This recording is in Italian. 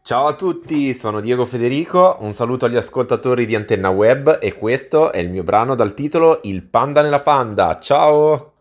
Ciao a tutti, sono Diego Federico, un saluto agli ascoltatori di Antenna Web e questo è il mio brano dal titolo Il panda nella panda. Ciao!